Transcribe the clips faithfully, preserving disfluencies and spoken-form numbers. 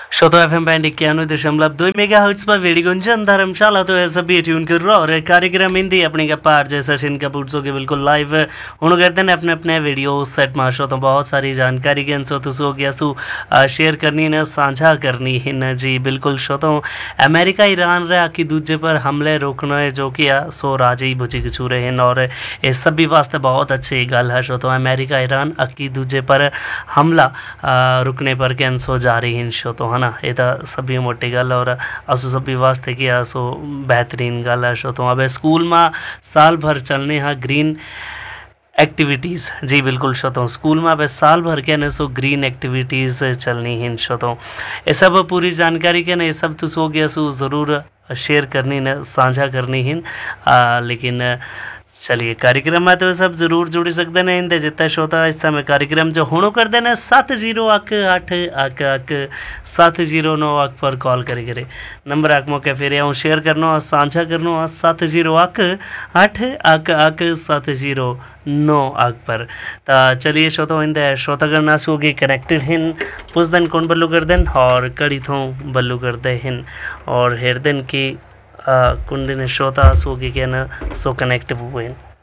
शोतो F M band इक्यानवे दशमलव दो मेगा हर्ट्ज पर वेड़ी गुंजन धर्मशाला तो ऐसा भी ट्यून कर रहा और कार्यक्रम हिंदी अपने का पार जैसा सचिन कपूर सो के बिल्कुल लाइव हूँ करते हैं अपने अपने वीडियो सेट माशो तो बहुत सारी जानकारी के सो तो सो गया सू शेयर करनी न साझा करनी है न जी बिल्कुल शो तो अमेरिका ईरान रे आकी दूजे पर हमले रोकना है जो कि सो राजी बुझी छूरे हैं और ये सब भी वास्ते बहुत अच्छी गल है शो तो अमेरिका ईरान आकी दूजे पर हमला रुकने पर कैन सो जा रही हैं शो तो है ना ये तो सभी मोटी गल और असो सभी वास्ते की सो बेहतरीन गल है शो तो अब स्कूल में साल भर चलने हाँ ग्रीन एक्टिविटीज़ जी बिल्कुल शो तो स्कूल में अब साल भर के न सो ग्रीन एक्टिविटीज़ चलनी हैं शो तो ये सब पूरी जानकारी के न ये सब तो सो गया सो ज़रूर शेयर करनी न साझा करनी हैं लेकिन चलिए कार्यक्रम में तो सब जरूर जुड़ सकते हैं इंदे जितना श्रोता इस समय कार्यक्रम जो हुणो कर देना सात जीरो अक आठ अक अक सात जीरो नौ अक पर कॉल करे करे नंबर अक मौके फिर आऊँ शेयर करना साझा करना सात जीरो अक आठ अक अक सात जीरो नौ अक पर तो चलिए श्रोता इंदे श्रोतागण नास होगी कनेक्टेड हैं पुछ दिन कौन बल्लू कर देन और कड़ी थों बल्लू करते हैं और हेर दिन की कुंदिन श्रोता सोगी के न सो कनेक्ट हुए।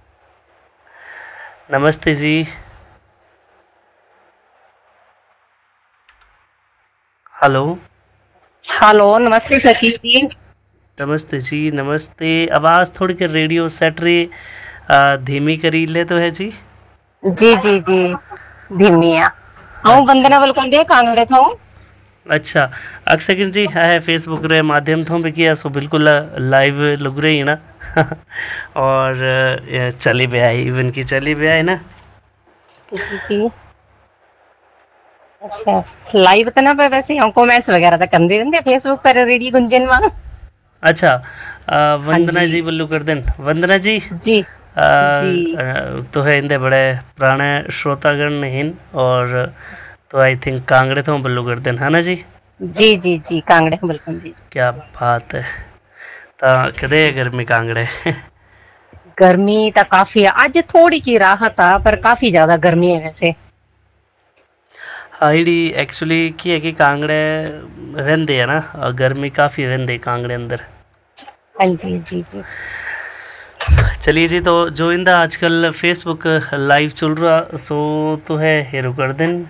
नमस्ते जी। हेलो हेलो नमस्ते सतीश जी। नमस्ते जी नमस्ते। आवाज़ थोड़ी कर रेडियो सेट रे धीमी करी ले तो है जी जी जी जी धीमी है। हाँ वंदना बलकन दे कांगड़े था। अच्छा अक्सर जी है फेसबुक रे माध्यम थों भी किया सो बिल्कुल लाइव लग रही है ना और चली भी आई इवन की चली भी आई ना जी अच्छा लाइव तो ना पर वैसे हम कमेंट्स वगैरह तो करते रहते फेसबुक पर रेडियो गुंजन में। अच्छा आ, वंदना जी, जी बल्लू कर देन वंदना जी जी आ, जी आ, तो है इंदे बड़े पुराने श्रोतागण हैं और तो आई थिंक कांगड़े तो बल्लू कर देन है ना जी जी जी जी कांगड़े बिल्कुल जी। क्या बात है तो कदे गर्मी कांगड़े गर्मी तो काफी है आज थोड़ी की राहत है पर काफी ज्यादा गर्मी है वैसे। हाँ एक्चुअली की है कि कांगड़े रहंदे है ना और गर्मी काफी रहंदे कांगड़े अंदर। हाँ जी जी जी चलिए जी तो जो इंदा आजकल फेसबुक लाइव चल रहा सो तो है हेरो कर दिन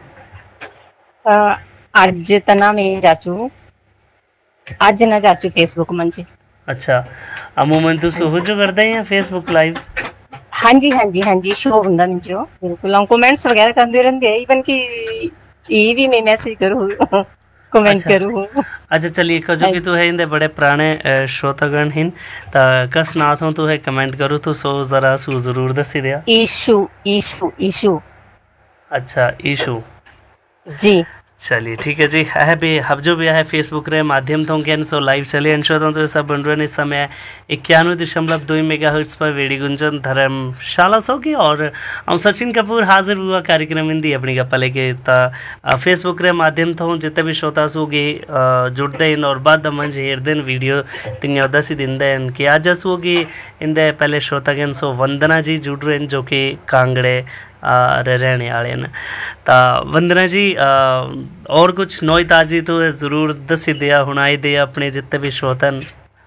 आज तना में जाचू आज ना जाचू फेसबुक मंच। अच्छा अमूमन तो सो जो करते हैं फेसबुक लाइव। हाँ जी हाँ जी हाँ जी शो हुंदा में जो बिल्कुल हम कमेंट्स वगैरह करते रहते हैं इवन की ये भी मैं मैसेज करूँ कमेंट अच्छा, करूँ। अच्छा चलिए कजो की तो है इंदे बड़े पुराने श्रोतागण हैं तो कस ना हो तो है कमेंट करूँ तो सो जरा सो जरूर दसी दिया इशू इशू इशू अच्छा इशू जी चलिए ठीक है जी है भी अब जो भी है फेसबुक रे माध्यम तो के सो लाइव चले अंशों तो सब बन रहे इस समय इक्यानवे दशमलव दो मेगा हर्ट्ज पर वेड़ी गुंजन धर्मशाला सो की और हम सचिन कपूर हाजिर हुआ कार्यक्रम हिंदी अपनी गप्पा लेके फेसबुक रे माध्यम तो जितने भी श्रोता सोगे जुड़ते हैं और बाद मंज हेर दिन वीडियो तीन दस ही दिन दें कि आज सोगी इंदे पहले श्रोता के सो वंदना जी जुड़ रहे हैं जो कि कांगड़े रहने वाले हैं तो वंदना जी आ, और कुछ नई ताजी तो जरूर दसी दिया हुनाई दिया अपने जितने भी श्रोतन।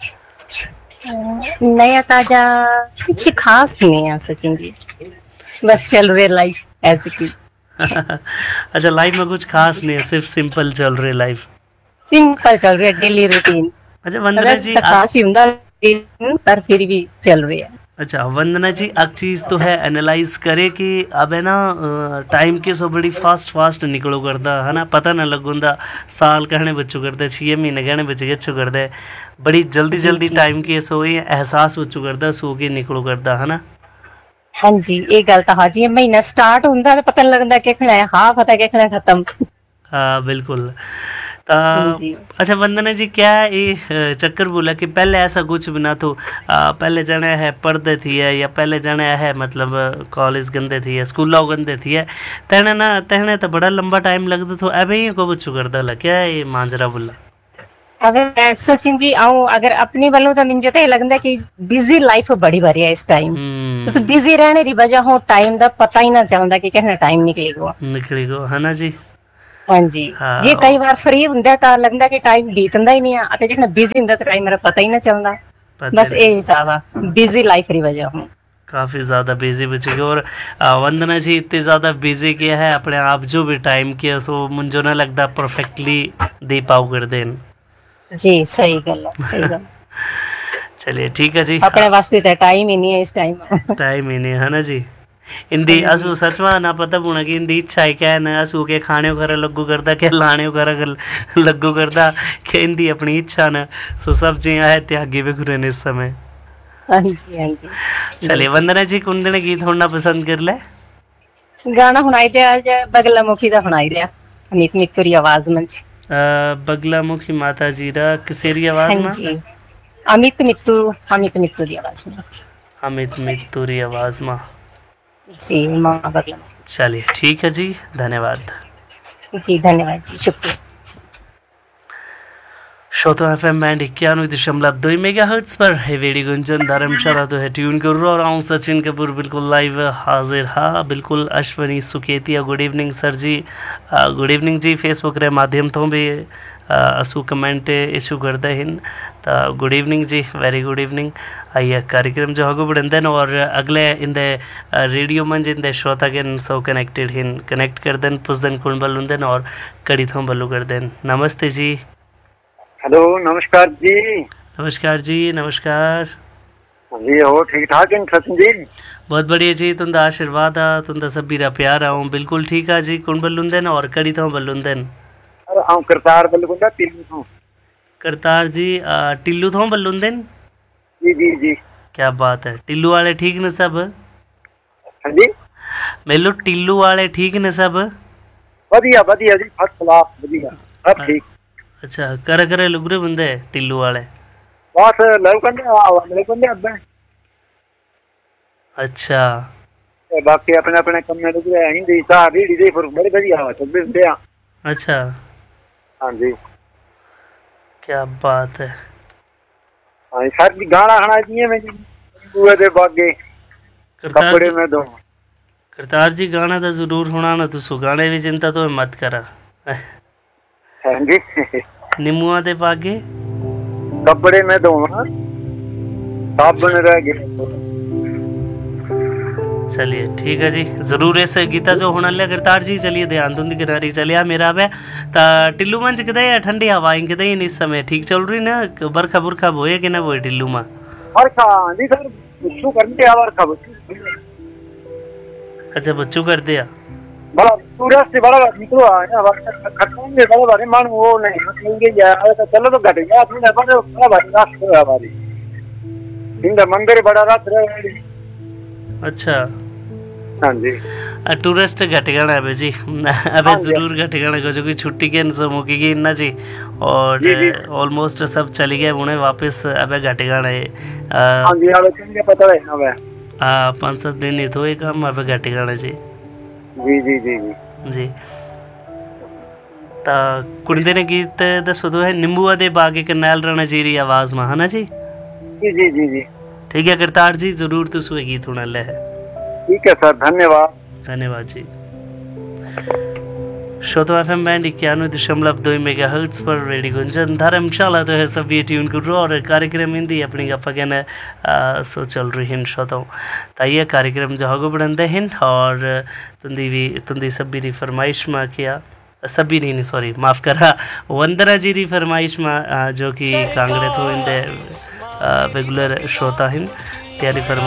नया ताजा कुछ खास नहीं है सचिन जी बस चल रही लाइफ ऐसे की। अच्छा लाइफ में कुछ खास नहीं है सिर्फ सिंपल चल रही लाइफ सिंपल चल रही है डेली रूटीन। अच्छा वंदना जी खास ही हुंदा पर फिर भी चल रही है। अच्छा वंदना जी एक चीज़ तो है एनालाइज करे कि अब है ना टाइम के सो बड़ी फास्ट फास्ट निकलो करता है ना पता ना लगुंदा साल कहने बच्चों करते छः महीने कहने बच्चे अच्छो करते बड़ी जल्दी जल्दी टाइम के सो ये एहसास बच्चों करता सो के निकलो करता है ना। हाँ जी ये गल तो हाँ जी महीना स्टार्ट होता तो पता नहीं लगता कि खड़ा है हाँ पता कि खड़ा खत्म। हाँ बिल्कुल अच्छा वंदना जी क्या ये चक्कर बोला कि पहले ऐसा कुछ भी ना तो पहले जने है पढ़ते थी है या पहले जने है मतलब कॉलेज गंदे थी है स्कूल गंदे थी है तहने ना तहने तो बड़ा लंबा टाइम लगता तो अब ही को बच्चू करता ला क्या ये मांजरा बोला। अगर सचिन जी आऊं अगर अपनी वालों तो मुझे तो लगता है कि बिजी लाइफ बड़ी भरी है इस टाइम उस बिजी रहने की वजह हो टाइम का पता ही ना चलता कि कहना टाइम निकलेगा निकलेगा है ना जी। ਹਾਂਜੀ ਹਾਂ ਜੇ ਕਈ ਵਾਰ ਫ੍ਰੀ ਹੁੰਦਾ ਤਾਂ ਲੱਗਦਾ ਕਿ ਟਾਈਮ ਬੀਤਦਾ ਹੀ ਨਹੀਂ ਆ ਅਤੇ ਜਿਹੜਾ ਬਿਜ਼ੀ ਹੁੰਦਾ ਤਾਂ ਟਾਈਮ ਮੇਰਾ ਪਤਾ ਹੀ ਨਾ ਚੱਲਦਾ पता बस नहीं ਇਹ ਹਿਸਾਬ ਆ बिजी लाइफ की वजह हूँ काफ़ी ज़्यादा बिजी बची गई और आ, वंदना जी इतनी ज़्यादा बिजी किया है अपने आप जो भी टाइम किया सो मुझे ना लगता परफेक्टली दे पाओ कर देन जी सही गल है सही गल चलिए ठीक है जी अपने वास्ते तो टाइम ही नहीं है इस टाइम टाइम ही नहीं है ना जी इंदी असू सच में ना पता पुना कि इंदी इच्छा है क्या है असू के खाने वगैरह लगू करता के लाने वगैरह लगू करता कि इंदी अपनी इच्छा न सो सब जी है त्यागी भी घुरे इस समय हाँ जी हाँ जी चलिए वंदना जी कुंदने गीत होना पसंद कर ले गाना सुनाई दे आज बगला मुखी दा सुनाई दिया अमित मित्तुरी आवाज मंच बगला मुखी माता जी रा किसेरी आवाज हाँ में जी अमित मित्तू अमित मित्तू दी आवाज में अमित मित्तुरी आवाज में जी माँ बगला चलिए ठीक है जी धन्यवाद जी धन्यवाद जी शुक्रिया श्रोता एफ एम बैंड इक्यानवे दशमलव दो मेगा हर्ट्स पर है वेडी गुंजन धर्मशाला तो है ट्यून कर और आऊँ सचिन कपूर बिल्कुल लाइव हाजिर हाँ बिल्कुल अश्वनी सुकेतिया गुड इवनिंग सर जी गुड इवनिंग जी फेसबुक रे माध्यम तो भी असू कमेंट इशू करते हैं तो गुड इवनिंग जी वेरी गुड इवनिंग आइए कार्यक्रम जो आगे बढ़ते हैं और अगले इन रेडियो मंच इन श्रोता के सो कनेक्टेड हैं कनेक्ट कर दें पुछ दिन कुण बल्लू दें और कड़ी थों बल्लू कर दें नमस्ते जी हेलो नमस्कार जी नमस्कार जी नमस्कार जी हो ठीक ठाक हैं सचिन जी बहुत बढ़िया जी तुंदा आशीर्वाद आ तुंदा सब बीरा प्यार आऊँ बिल्कुल ठीक है जी कुण बल्लुंदन और कड़ी तो बल्लुंदन अरे हम करतार बल्लुंदा टिल्लू तो करतार जी आ, टिल्लू तो बल्लुंदन जी जी जी क्या बात है टिल्लू वाले ठीक न सब हाँ जी मेलो टिल्लू वाले ठीक न सब बढ़िया बढ़िया जी फर्स्ट क्लास बढ़िया सब ठीक अच्छा करे करे लुगरे बंदे टिल्लू वाले बस लौकंदे लौकंदे अब अच्छा ते बाकी अपने अपने कम में लुगरे हैं हिंदी सा रीडी दे पर बड़े बढ़िया हो सब दे अच्छा हां जी क्या बात है हां सर जी गाना खाना चाहिए मैं जी बुए दे बागे कपड़े में दो करतार जी गाना तो जरूर होना ना तुसो गाने भी चिंता तो मत करा हां जी निमुआ दे बागे कपड़े में दो साबुन रह गए चलिए ठीक है जी जरूर ऐसे गीता जो होना लिया करतार जी चलिए ध्यान धुंध किनारी चलिए मेरा वे ता टिल्लू मंच किधर है ठंडी हवाएं किधर है इस समय ठीक चल रही ना बरखा बुरखा बोए कि ना बोए टिल्लू में बरखा जी सर बच्चों करते आ बरखा बच्चों अच्छा बच्चों कर दिया बड़ा सूरज से बड़ा निकलो आया खत्म में बड़ा बड़े मान वो नहीं मतलब या तो चलो तो घट गया अपने बड़ा बड़ा भारी रात है हमारी इंदा मंदिर बड़ा रात रहे अच्छा हां जी टूरिस्ट घट गया है जी अबे जरूर घट गया है जो कि छुट्टी के सो मुकी गई ना जी और ऑलमोस्ट सब चली गए उन्हें वापस अबे घट गया है हां जी अब तुमको पता है ना वे हां पांच सात दिन ही तो एक हम अबे घट गया है जी जी जी जी जी जी ता कुंडे ने गीत दसो तो है निंबुआ दे बागे करनैल राणा जी री आवाज में है ना जी जी जी जी जी ठीक है करतार जी जरूर तुसो गीत होना ले है ठीक है सर धन्यवाद धन्यवाद जी श्रोता एफ एम बैंड इक्यानवे दशमलव दो मेगा हर्ट्स पर रेडियो गुंजन धर्मशाला तो है सभी ट्यून करो और कार्यक्रम हिंदी अपनी गप्पा कहना सो चल रही हैं श्रोताओं ताइए कार्यक्रम जो आगे बढ़ते हैं और तुंदी भी तुंदी सभी री फरमाइश में किया सभी नहीं सॉरी माफ़ करा वंदना जी री फरमाइश में जो कि कांगड़े तो इन रेगुलर श्रोता हैं त्यारी फरमा